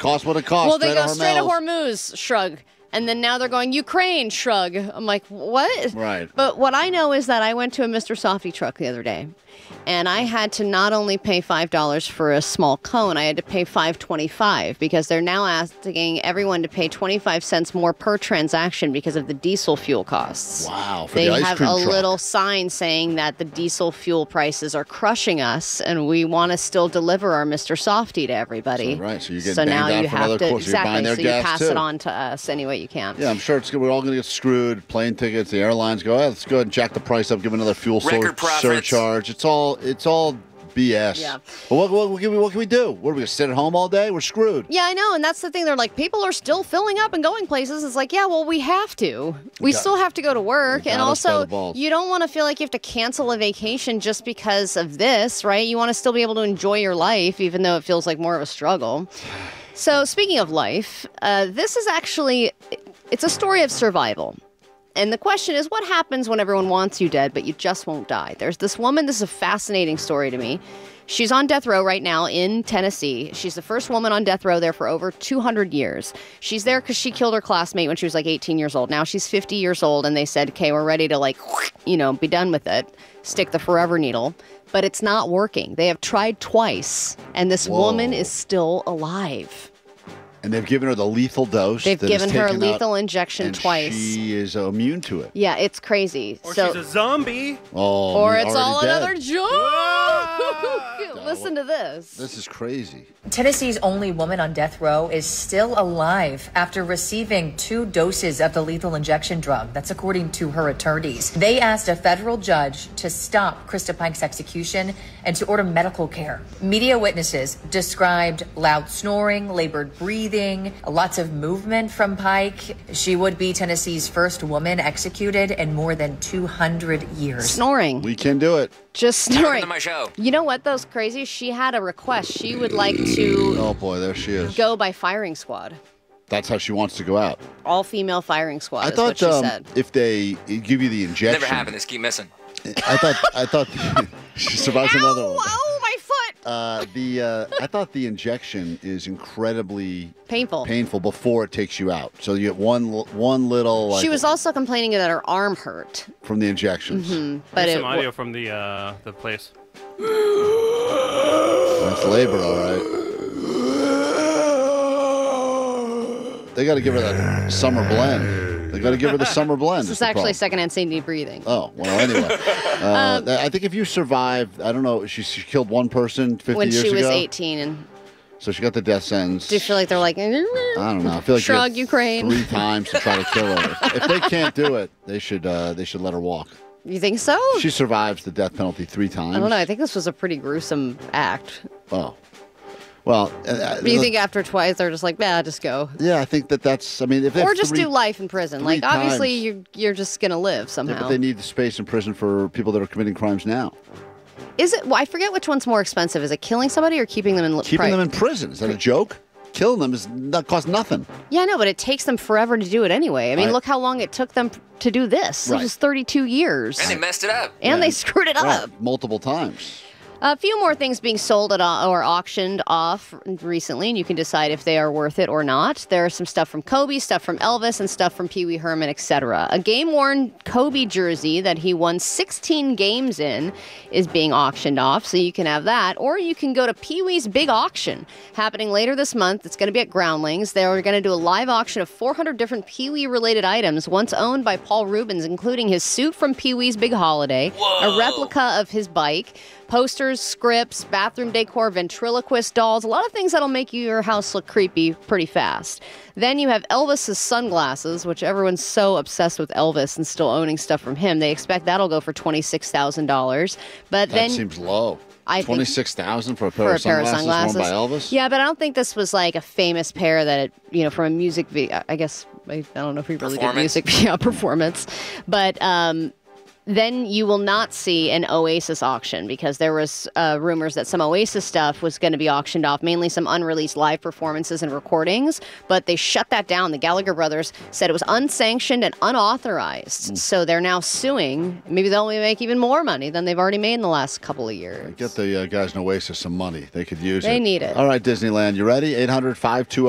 Cost what it costs. Well, they go straight to Hormuz, shrug. And then now they're going Ukraine, shrug. I'm like, what? Right. But what I know is that I went to a Mr. Softy truck the other day, and I had to not only pay $5 for a small cone, I had to pay $5.25 because they're now asking everyone to pay 25 cents more per transaction because of the diesel fuel costs. Wow. For They the ice have cream a truck. little sign saying that the diesel fuel prices are crushing us, and we want to still deliver our Mr. Softy to everybody. So, right. So you're getting So now banged out you for have another to course. So you're buying exactly. their So you gas pass too. it on to us any way you can. Yeah, I'm sure we're all going to get screwed. Plane tickets, the airlines go, let's go ahead and jack the price up, give another fuel surcharge. It's all BS. Yeah. But what can we do? What are we going to sit at home all day? We're screwed. Yeah, I know, and that's the thing. They're like, people are still filling up and going places. It's like, yeah, well, we have to. We still have to go to work, and also, you don't want to feel like you have to cancel a vacation just because of this, right? You want to still be able to enjoy your life, even though it feels like more of a struggle. So, speaking of life, this is actually, it's a story of survival. And the question is, what happens when everyone wants you dead, but you just won't die? There's this woman, this is a fascinating story to me. She's on death row right now in Tennessee. She's the first woman on death row there for over 200 years. She's there because she killed her classmate when she was like 18 years old. Now she's 50 years old, and they said, okay, we're ready to be done with it. Stick the forever needle. But it's not working. They have tried twice, and this woman is still alive. And they've given her the lethal dose. They've given her a lethal injection twice. She is immune to it. Yeah, it's crazy. Or she's a zombie. Oh, or it's all dead. another joke. Listen to this. This is crazy. Tennessee's only woman on death row is still alive after receiving 2 doses of the lethal injection drug. That's according to her attorneys. They asked a federal judge to stop Krista Pike's execution and to order medical care. Media witnesses described loud snoring, labored breathing, lots of movement from Pike. She would be Tennessee's first woman executed in more than 200 years. Snoring. We can do it. Just snoring. To my show. You know what, though, is crazy? She had a request. She would like to Oh, boy, there she is. go by firing squad. That's how she wants to go out. All-female firing squad I is what she thought said. if they give you the injection. Never happened. This keep missing. I thought she survived another one. Oh, my foot! I thought the injection is incredibly Painful. before it takes you out. So you get one little. She was also complaining that her arm hurt. From the injections. But Here's some audio from the place. That's labor, all right. They got to give her that summer blend. They got to give her the summer blend. This is actually secondhand sanity breathing. Oh, well, anyway. I think if you survive, I don't know, she killed one person 50 when years she was ago. 18. And So she got the death sentence. do you feel like they're like, I don't know. I feel like shrug, you Ukraine. 3 times to try to kill her. If they can't do it, they should let her walk. You think so? She survives the death penalty 3 times. I don't know. I think this was a pretty gruesome act. Oh. Well, But you think after twice, they're just like, nah, just go. yeah, I think that's. I mean, if they Or have just 3 do life in prison. 3 Like, obviously, times. you're just going to live Yeah, somehow. but they need the space in prison for people that are committing crimes now. Is it? Well, I forget which one's more expensive. Is it killing somebody or keeping them in Keeping them in prison. Is that a joke? Killing them costs nothing. Yeah, no, but it takes them forever to do it anyway. I mean, Right. look how long it took them to do this. It Right. was 32 years. And they messed it up. And they screwed it up. Right, multiple times. A few more things being sold or auctioned off recently, and you can decide if they are worth it or not. There's some stuff from Kobe, stuff from Elvis, and stuff from Pee Wee Herman, etc. A game-worn Kobe jersey that he won 16 games in is being auctioned off, so you can have that. Or you can go to Pee Wee's Big Auction, happening later this month. It's going to be at Groundlings. They're going to do a live auction of 400 different Pee Wee-related items, once owned by Paul Rubens, including his suit from Pee Wee's Big Holiday, a replica of his bike, posters, scripts, bathroom decor, ventriloquist dolls, a lot of things that'll make your house look creepy pretty fast. Then you have Elvis's sunglasses, which everyone's so obsessed with Elvis and still owning stuff from him. They expect that'll go for $26,000. But That then seems low. I think- $26,000 for a pair of sunglasses worn by Elvis? Yeah, but I don't think this was like a famous pair that, from a music video. I guess, I don't know if he really did music video performance. But then you will not see an Oasis auction because there was rumors that some Oasis stuff was going to be auctioned off, mainly some unreleased live performances and recordings, but they shut that down. The Gallagher brothers said it was unsanctioned and unauthorized, so they're now suing. Maybe they'll make even more money than they've already made in the last couple of years. Get the guys in Oasis some money. They could use it. They need it. All right, Disneyland, you ready? 800-520